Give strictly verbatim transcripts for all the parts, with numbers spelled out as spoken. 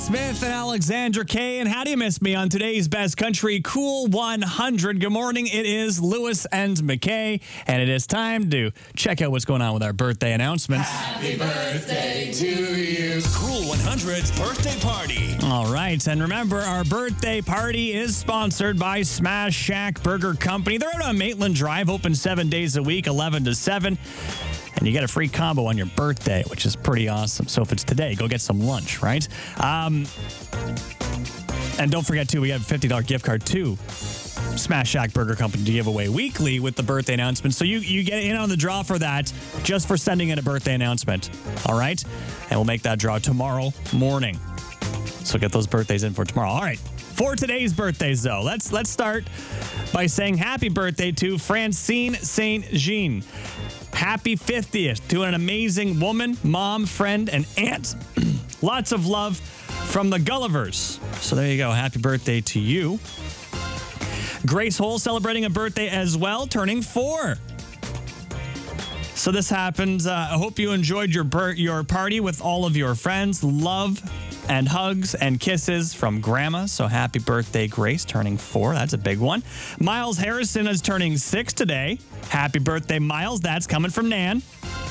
Smith and Alexandra Kay. And how do you miss me on today's Best Country Cool one hundred? Good morning. It is Lewis and McKay, and it is time to check out what's going on with our birthday announcements. Happy birthday to you. Cool one hundred's birthday party. All right. And remember, our birthday party is sponsored by Smash Shack Burger Company. They're out on Maitland Drive, open seven days a week, eleven to seven. And you get a free combo on your birthday, which is pretty awesome. So if it's today, go get some lunch, right? Um, and don't forget, too, we have a fifty dollars gift card, too. Smash Shack Burger Company to give away weekly with the birthday announcement. So you, you get in on the draw for that just for sending in a birthday announcement. All right? And we'll make that draw tomorrow morning. So get those birthdays in for tomorrow. All right. For today's birthdays, though, let's let's start by saying happy birthday to Francine Saint Jean. Happy fiftieth to an amazing woman, mom, friend, and aunt. Lots of love from the Gullivers. So there you go. Happy birthday to you. Grace Hole celebrating a birthday as well, turning four. So this happens. Uh, I hope you enjoyed your bir- your party with all of your friends. Love and hugs and kisses from Grandma. So happy birthday, Grace, turning four. That's a big one. Miles Harrison is turning six today. Happy birthday, Miles. That's coming from Nan.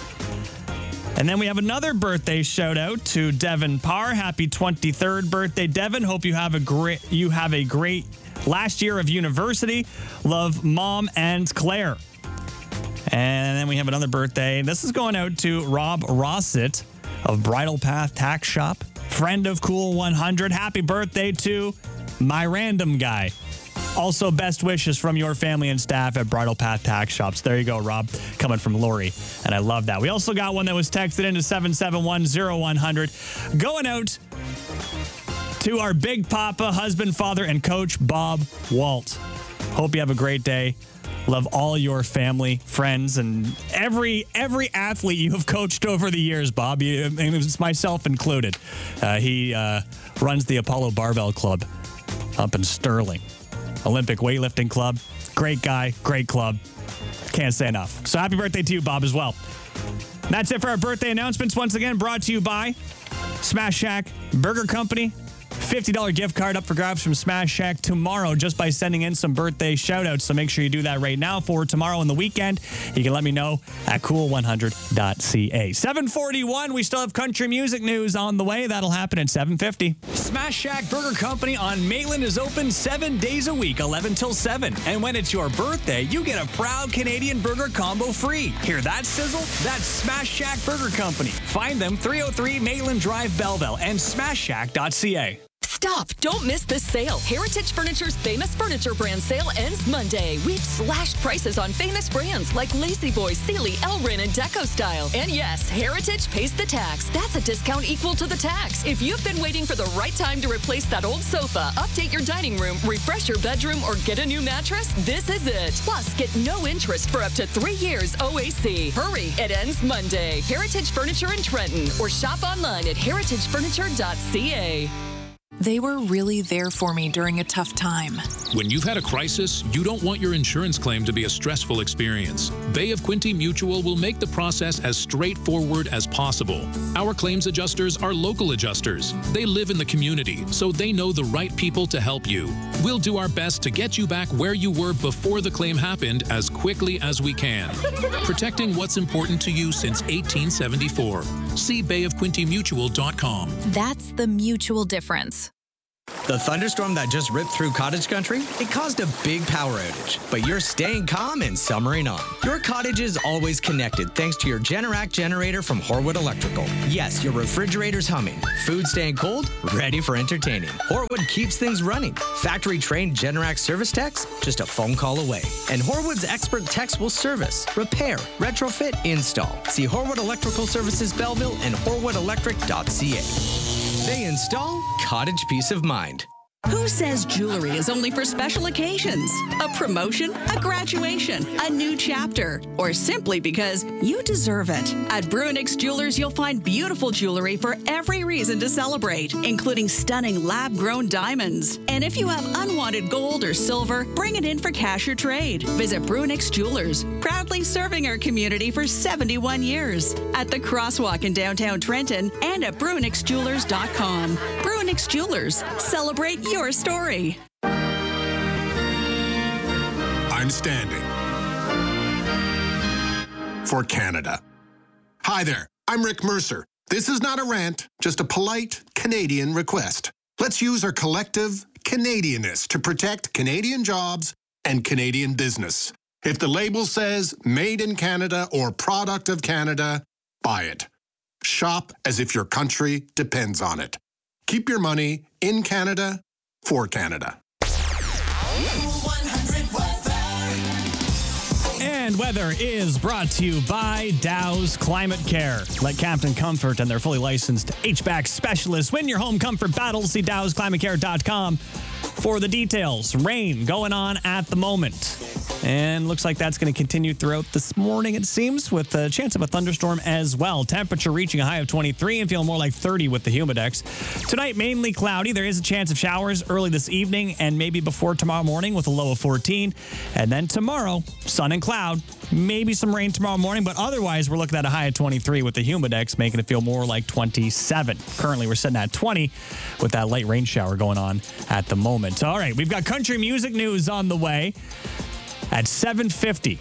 And then we have another birthday shout out to Devin Parr. Happy twenty-third birthday, Devin. Hope you have a great you have a great last year of university. Love, Mom and Claire. And then we have another birthday. This is going out to Rob Rossett of Bridle Path Tax Shop. Friend of Cool one hundred. Happy birthday to my random guy. Also, best wishes from your family and staff at Bridle Path Tax Shops. There you go, Rob, coming from Lori. And I love that. We also got one that was texted into seven seven one zero one hundred. Going out to our Big Papa, husband, father, and coach, Bob Walt. Hope you have a great day. Love all your family, friends, and every every athlete you have coached over the years, Bob. You, I mean, it's myself included. Uh, he uh, runs the Apollo Barbell Club up in Sterling. Olympic weightlifting club. Great guy, great club. Can't say enough. So happy birthday to you, Bob, as well. That's it for our birthday announcements. Once again, brought to you by Smash Shack Burger Company. fifty dollars gift card up for grabs from Smash Shack tomorrow just by sending in some birthday shout-outs. So make sure you do that right now for tomorrow and the weekend. You can let me know at cool one hundred dot c a. seven forty-one, we still have country music news on the way. That'll happen at seven fifty. Smash Shack Burger Company on Maitland is open seven days a week, eleven till seven. And when it's your birthday, you get a proud Canadian burger combo free. Hear that sizzle? That's Smash Shack Burger Company. Find them three oh three Maitland Drive, Belleville, and smash shack dot c a. Stop! Don't miss this sale. Heritage Furniture's famous furniture brand sale ends Monday. We've slashed prices on famous brands like Lazy Boy, Sealy, Elrin, and Deco Style. And yes, Heritage pays the tax. That's a discount equal to the tax. If you've been waiting for the right time to replace that old sofa, update your dining room, refresh your bedroom, or get a new mattress, this is it. Plus, get no interest for up to three years O A C. Hurry, it ends Monday. Heritage Furniture in Trenton, or shop online at heritage furniture dot c a. They were really there for me during a tough time. When you've had a crisis, you don't want your insurance claim to be a stressful experience. Bay of Quinte Mutual will make the process as straightforward as possible. Our claims adjusters are local adjusters. They live in the community, so they know the right people to help you. We'll do our best to get you back where you were before the claim happened as quickly as we can. Protecting what's important to you since eighteen seventy-four. See bay of quinte mutual dot com. That's the mutual difference. The thunderstorm that just ripped through cottage country, it caused a big power outage, but you're staying calm and summering on. Your cottage is always connected thanks to your Generac generator from Horwood Electrical. Yes, your refrigerator's humming, food staying cold, ready for entertaining. Horwood keeps things running. Factory-trained Generac service techs, just a phone call away. And Horwood's expert techs will service, repair, retrofit, install. See Horwood Electrical Services Belleville and horwood electric dot c a. They install cottage peace of mind. Who says jewelry is only for special occasions? A promotion, a graduation, a new chapter, or simply because you deserve it? At Bruinix Jewelers, you'll find beautiful jewelry for every reason to celebrate, including stunning lab-grown diamonds. And if you have unwanted gold or silver, bring it in for cash or trade. Visit Bruinix Jewelers, proudly serving our community for seventy-one years. At the Crosswalk in downtown Trenton and at bruinix jewelers dot com. Bruinix Bruinix Jewelers. Celebrate your story. I'm standing for Canada. Hi there, I'm Rick Mercer. This is not a rant, just a polite Canadian request. Let's use our collective Canadianness to protect Canadian jobs and Canadian business. If the label says made in Canada or product of Canada, buy it. Shop as if your country depends on it. Keep your money in Canada for Canada. And weather is brought to you by Dow's Climate Care. Let Captain Comfort and their fully licensed H V A C specialists win your home comfort battle. See Dows Climate Care dot com for the details. Rain going on at the moment. And looks like that's going to continue throughout this morning, it seems, with a chance of a thunderstorm as well. Temperature reaching a high of twenty-three and feeling more like thirty with the Humidex. Tonight, mainly cloudy. There is a chance of showers early this evening and maybe before tomorrow morning with a low of fourteen. And then tomorrow, sun and cloud. Maybe some rain tomorrow morning, but otherwise, we're looking at a high of twenty-three with the Humidex, making it feel more like twenty-seven. Currently, we're sitting at twenty with that light rain shower going on at the moment. All right, we've got country music news on the way at seven fifty.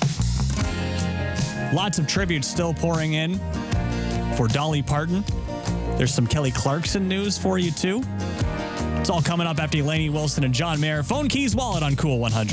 Lots of tributes still pouring in for Dolly Parton. There's some Kelly Clarkson news for you, too. It's all coming up after Elaine Wilson and John Mayer. Phone Keys Wallet on Cool one hundred.